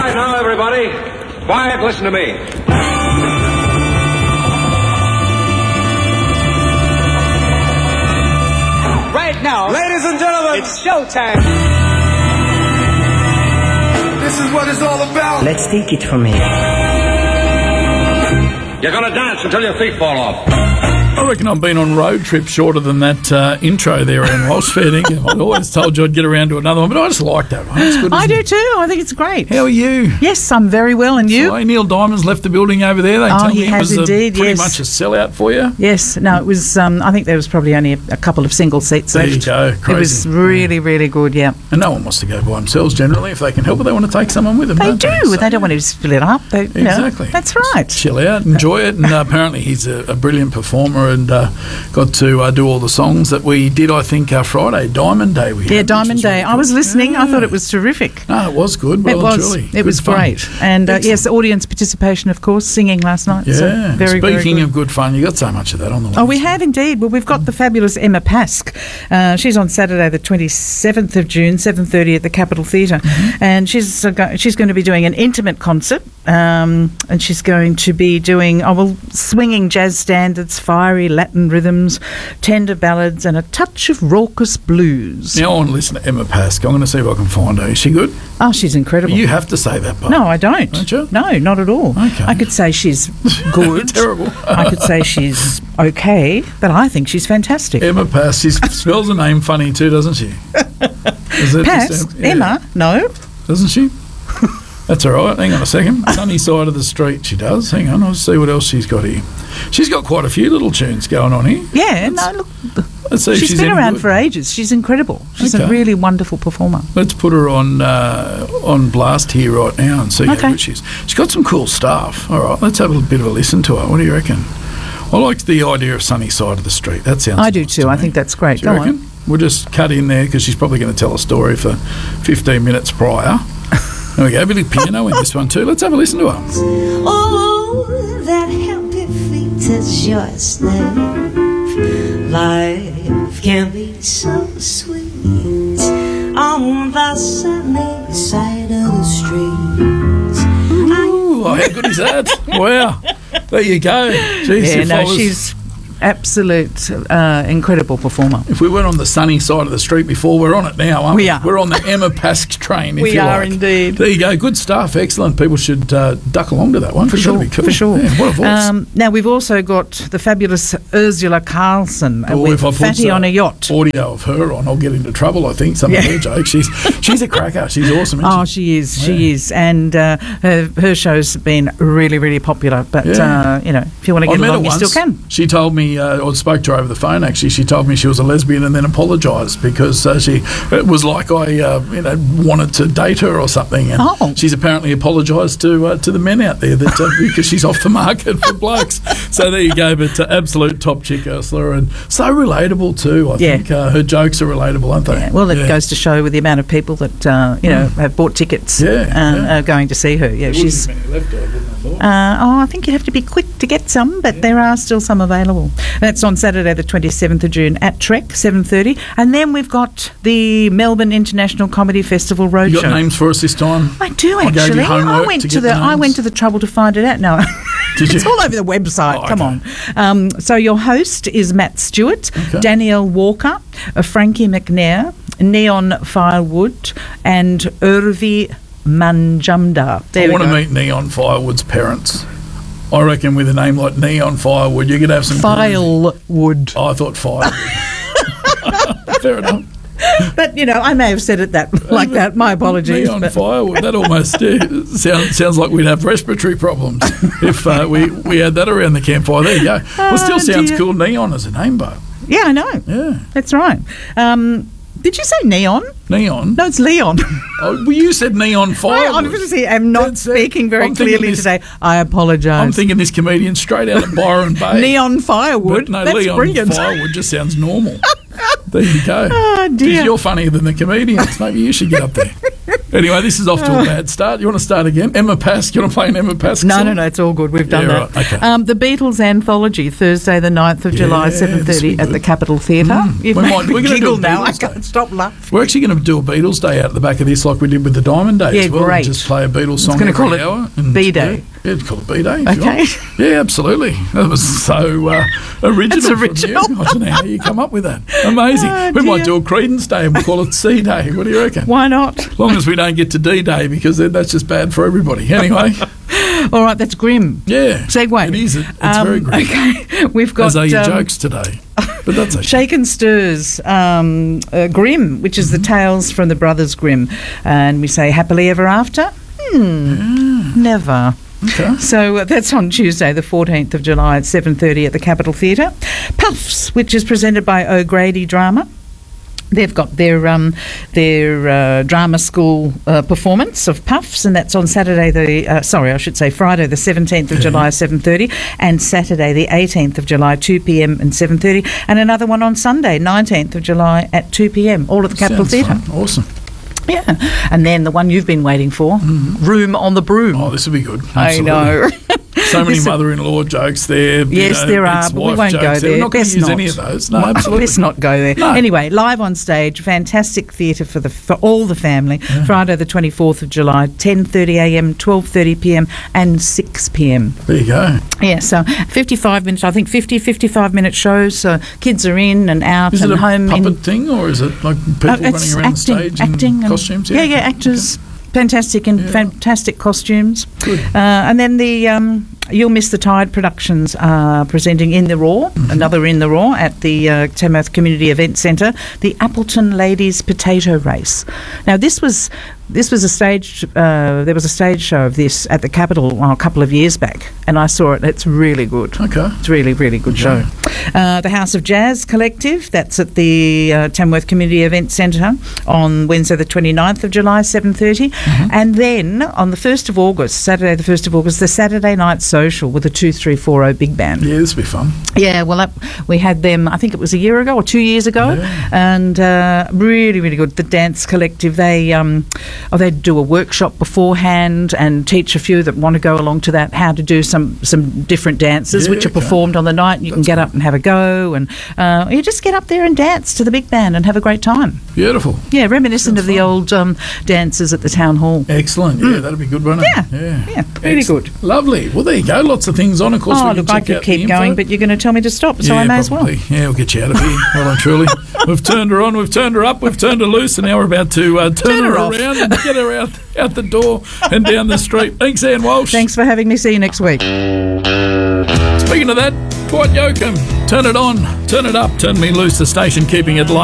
right, now, everybody. Quiet, listen to me. Right now, Ladies and gentlemen, it's showtime. This is what it's all about. Let's take it from here. You're gonna dance until your feet fall off. I reckon I've been on road trips shorter than that intro there, Anne Walsh. Fair dinkum. I'd always told you I'd get around to another one, but I just like that one. It's good, I isn't do it? too. I think it's great. How are you? Yes, I'm very well. And you? So, Neil Diamond's left the building over there. They tell he me it has was indeed, pretty yes. much a sellout for you. Yes. No, it was. I think there was probably only a couple of single seats There left. you go. It Crazy. was really, really good. Yeah. And no one wants to go by themselves generally. If they can help it, they want to take someone with them. They don't do. So, They don't want to fill it up. They, you know, Exactly. that's right. Chill out, enjoy it, and apparently he's a brilliant performer and got to do all the songs that we did, I think, Friday, Diamond Day. Yeah, Diamond Day. I was listening. I thought it was terrific. No, it was good. Well It was. and truly. It Good was fun. great. And yes, audience participation, of course, singing last night. Yeah. So very, very Speaking good. of good fun, you got so much of that on the list. Oh, we have indeed. Well, we've got the fabulous Emma Pask. She's on Saturday, the 27th of June, 7:30 at the Capitol Theatre, and she's going to be doing an intimate concert, and she's going to be doing swinging jazz standards, fiery Latin rhythms, tender ballads, and a touch of raucous blues. Now I want to listen to Emma Pask. I'm going to see if I can find her. Is she good? Oh, she's incredible. You have to say that, but No, I don't. Don't you? No, not at all. Okay. I could say she's good. Terrible. I could say she's okay, but I think she's fantastic. Emma Pask. She spells her name funny too, doesn't she? Is it Pask? just, yeah. Emma? No. Doesn't she? That's all right. Hang on a second. Sunny side of the street she does. Hang on. I'll see what else she's got here. She's got quite a few little tunes going on here. Yeah, no, look. Let's see if She's she's been any around good. for ages. She's incredible. She's a Okay. really wonderful performer. Let's put her on blast here right now and see how Okay. good she is. She's got some cool stuff. All right, let's have a bit of a listen to her. What do you reckon? I like the idea of Sunny Side of the Street. That sounds I do nice too. to I me. think that's great. Do you Go reckon? on. We'll just cut in there because she's probably going to tell a story for 15 minutes prior. There we go. A bit of piano in this one too. Let's have a listen to her. Oh, that happy feet is your slave. Life can be so sweet on the sunny side of the street. Ooh, how good is that? Wow. There you go. Jeez, Yeah, if no, I was- she's absolute incredible performer. If we weren't on the sunny side of the street before, we're on it now, aren't we? We are. We're on the Emma Pask train, if We you are like. indeed. There you go. Good stuff. Excellent. People should duck along to that one. For That'd sure, be cool. for sure. Yeah, what a voice. Now, we've also got the fabulous Ursula Carlson Oh, with if I put Fatty on a Yacht. audio of her on, I'll get into trouble, I think, some of Yeah. her jokes. She's a cracker. She's awesome, isn't Oh, she? she is. She is. And her show's been really, really popular. But, Yeah. if you want to I get met her along, you once. still can. She told me, I spoke to her over the phone actually, she told me she was a lesbian and then apologised because it was like I wanted to date her or something. And Oh. she's apparently apologised to the men out there that because she's off the market for blokes. So there you go, but absolute top chick Ursula, and so relatable too. I Yeah. think her jokes are relatable, aren't they? Yeah, well, it Yeah. goes to show with the amount of people that have bought tickets Yeah. are going to see her. Yeah, she's. Wouldn't be many left, I wouldn't have thought. I think you have to be quick to get some, but there are still some available. That's on Saturday, the 27th of June at Trek, 7:30, and then we've got the Melbourne International Comedy Festival Roadshow. You got names for us this time? I do I gave you actually. homework to get the I names. went to the trouble to find it out. No, Did you? it's all over the website. Oh, Come okay. on. So your host is Matt Stewart, Okay. Danielle Walker, Frankie McNair, Neon Firewood, and Urvi Manjumdar. There I we want to go. meet Neon Firewood's parents. I reckon with a name like Neon Firewood, you could have some. Filewood. Oh, I thought Firewood. Fair enough. But, I may have said it like that. My apologies. Neon but- Firewood. That almost sounds like we'd have respiratory problems if we had that around the campfire. There you go. Well, it still Oh, sounds dear. cool. Neon as a name, but Yeah, I know. yeah, That's right. Did you say neon? Neon. No, it's Leon. Oh, well, you said Neon I Firewood. obviously am not That's it. speaking very I'm thinking clearly this- today. I apologise. I'm thinking this comedian straight out of Byron Bay. Neon Firewood. But no, That's Leon brilliant. Firewood just sounds normal. There you go. Oh, dear. Geez, you're funnier than the comedians. Maybe you should get up there. Anyway, this is off to a bad start. You want to start again? Emma Pask. You want to play an Emma Pask song? No, it's all good. We've done Yeah, that. right, okay. The Beatles Anthology, Thursday the 9th of July, Yeah, this will 7:30 be at the good. Capitol Theatre. You've We made might- me we're gonna do giggle a now. I Beatles Day. can't stop laughing. We're actually going to do a Beatles Day out at the back of this, like we did with the Diamond Day Yeah, as well. and great. Just play a Beatles song gonna every call it hour. and- B-Day. Yeah, call it B-Day. if you Okay. want. Yeah, absolutely. That was so original. That's original. From you. I don't know how you come up with that. Amazing. Oh, we might dear. do a Credence Day and we'll call it C-Day. What do you reckon? Why not? As long as we don't get to D-Day, because then that's just bad for everybody. Anyway, All right, that's grim. yeah. Segue. It is. It's very great. Okay, we've got As are your jokes today. But that's okay. Shake and Stirs Grimm, which is the Tales from the Brothers Grimm. And we say happily ever after? Never. Okay. So that's on Tuesday, the 14th of July at 7:30 at the Capitol Theatre. Puffs, which is presented by O'Grady Drama. They've got their drama school performance of Puffs, and that's on Saturday Friday the 17th of July 7:30, and Saturday the 18th of July 2 p.m. and 7:30, and another one on Sunday 19th of July at 2 p.m. all at the Capitol Sounds Theatre. fun. Awesome. Yeah, and then the one you've been waiting for, Room on the Broom. Oh, this will be good. I Absolutely. know. So many Listen- mother-in-law jokes there. Yes, there are, but we ex-wife won't go jokes there. We're not going Best to use not. any of those. No, Well, absolutely. Let's not go there. No. Anyway, live on stage, fantastic theatre for all the family. Friday the 24th of July, 10:30 a.m, 12:30 p.m, and 6 p.m. There you go. Yeah, so 55 minutes. I think 55-minute shows. So kids are in and out Is and it a home. puppet thing, or is it like people running It's around the stage acting in and- costumes? Yeah, actors. Fantastic and fantastic costumes. Good. And then the You'll Miss the Tide Productions are presenting In the Raw, another In the Raw at the Tamworth Community Event Centre, the Appleton Ladies Potato Race. Now this was a stage. There was a stage show of this at the Capitol a couple of years back, and I saw it. It's really good. Okay. It's really, really good show. The House of Jazz Collective, that's at the Tamworth Community Event Centre on Wednesday the 29th of July, 7:30. And then on the 1st of August, Saturday the 1st of August, the Saturday Night Social with the 2340 Big Band. Yeah, this will be fun. Yeah, well, we had them, I think it was a year ago or 2 years ago, and really, really good. The Dance Collective, they do a workshop beforehand and teach a few that want to go along to that how to do some different dances, Yeah, which are okay. performed on the night. You can get up and have a go, and you just get up there and dance to the big band and have a great time. Beautiful. Yeah, reminiscent Sounds of the old dances at the town hall. Excellent. Yeah, that'll be good, won't it? Yeah, really Excellent. good. Lovely. Well, there you go. Lots of things on. Of course, Oh, we can look, I check could out the keep info. going, but you're going to tell me to stop, so yeah, I may as well. probably. Yeah, we'll get you out of here. Well and truly. We've turned her on, we've turned her up, we've turned her loose, and now we're about to turn her her off. around and get her out the door and down the street. Thanks, Ann Walsh. Thanks for having me. See you next week. Speaking of that, Dwight Yoakam, turn it on, turn it up, turn me loose, the station keeping it live.